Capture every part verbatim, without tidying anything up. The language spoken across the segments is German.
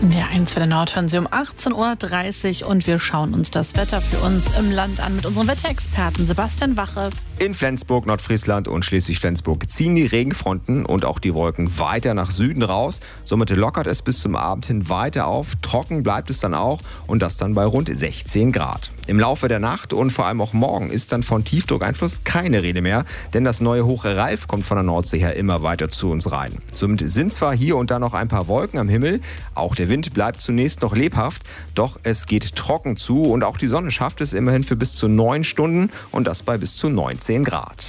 In der eins Welle Nord hören Sie um achtzehn Uhr dreißig und wir schauen uns das Wetter für uns im Land an mit unserem Wetterexperten Sebastian Wache. In Flensburg, Nordfriesland und Schleswig-Flensburg ziehen die Regenfronten und auch die Wolken weiter nach Süden raus. Somit lockert es bis zum Abend hin weiter auf. Trocken bleibt es dann auch und das dann bei rund sechzehn Grad. Im Laufe der Nacht und vor allem auch morgen ist dann von Tiefdruckeinfluss keine Rede mehr, denn das neue Hoch Ralf kommt von der Nordsee her immer weiter zu uns rein. Somit sind zwar hier und da noch ein paar Wolken am Himmel, auch der Wind bleibt zunächst noch lebhaft, doch es geht trocken zu und auch die Sonne schafft es immerhin für bis zu neun Stunden und das bei bis zu neunzehn Grad.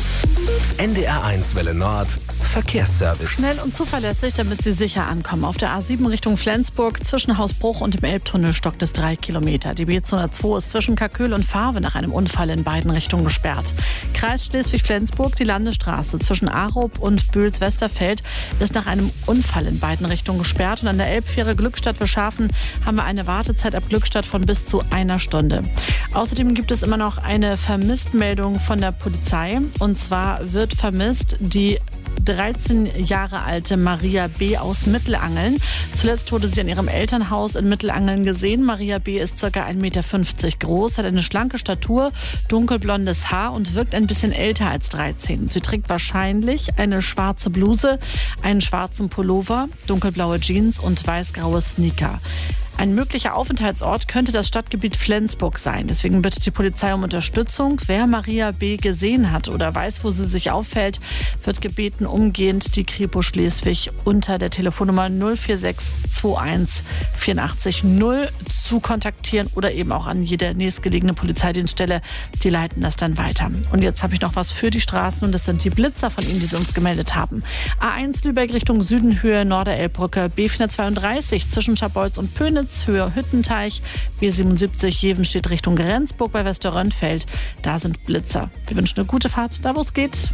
N D R eins Welle Nord Verkehrsservice. Schnell und zuverlässig, damit Sie sicher ankommen. Auf der A sieben Richtung Flensburg zwischen Hausbruch und dem Elbtunnel stockt es drei Kilometer. Die B zweihundertzwei ist zwischen Kaköhl und Fahrwe nach einem Unfall in beiden Richtungen gesperrt. Kreis Schleswig-Flensburg, die Landesstraße zwischen Arup und Bühls-Westerfeld ist nach einem Unfall in beiden Richtungen gesperrt. Und an der Elbfähre Glückstadt-Beschafen haben wir eine Wartezeit ab Glückstadt von bis zu einer Stunde. Außerdem gibt es immer noch eine Vermisstmeldung von der Polizei. Und zwar wird vermisst die dreizehn Jahre alte Maria B. aus Mittelangeln. Zuletzt wurde sie in ihrem Elternhaus in Mittelangeln gesehen. Maria B. ist ca. ein Meter fünfzig groß, hat eine schlanke Statur, dunkelblondes Haar und wirkt ein bisschen älter als dreizehn. Sie trägt wahrscheinlich eine schwarze Bluse, einen schwarzen Pullover, dunkelblaue Jeans und weißgraue Sneaker. Ein möglicher Aufenthaltsort könnte das Stadtgebiet Flensburg sein. Deswegen bittet die Polizei um Unterstützung. Wer Maria B. gesehen hat oder weiß, wo sie sich auffällt, wird gebeten, umgehend die Kripo Schleswig unter der Telefonnummer null vier sechs zwei eins vierundachtzig null zu kontaktieren oder eben auch an jede nächstgelegene Polizeidienststelle. Die leiten das dann weiter. Und jetzt habe ich noch was für die Straßen und das sind die Blitzer von Ihnen, die Sie uns gemeldet haben. A eins Lübeck Richtung Süden, Höhe Norderelbbrücke, B vierhundertzweiunddreißig zwischen Scharbeutz und Pönitz, Höhe Hüttenteich, B siebenundsiebzig Jevenstedt Richtung Rendsburg bei Westerrönfeld. Da sind Blitzer. Wir wünschen eine gute Fahrt, da wo es geht.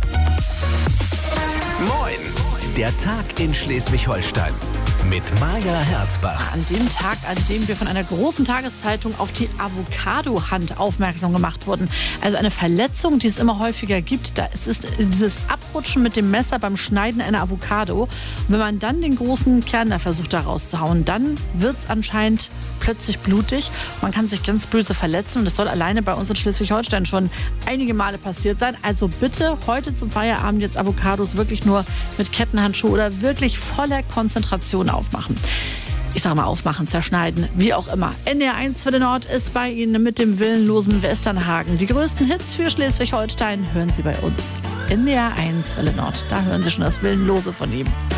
Moin! Der Tag in Schleswig-Holstein mit Maja Herzbach. An dem Tag, an dem wir von einer großen Tageszeitung auf die Avocado-Hand aufmerksam gemacht wurden. Also eine Verletzung, die es immer häufiger gibt. Da ist es dieses Abrutschen mit dem Messer beim Schneiden einer Avocado. Und wenn man dann den großen Kern da versucht, da rauszuhauen, dann wird es anscheinend plötzlich blutig. Man kann sich ganz böse verletzen. Und das soll alleine bei uns in Schleswig-Holstein schon einige Male passiert sein. Also bitte heute zum Feierabend jetzt Avocados wirklich nur mit Kettenhandschuh oder wirklich voller Konzentration aufmachen. Ich sage mal aufmachen, zerschneiden, wie auch immer. N D R eins Welle Nord ist bei Ihnen mit dem willenlosen Westernhagen. Die größten Hits für Schleswig-Holstein hören Sie bei uns. N D R eins Welle Nord, da hören Sie schon das Willenlose von ihm.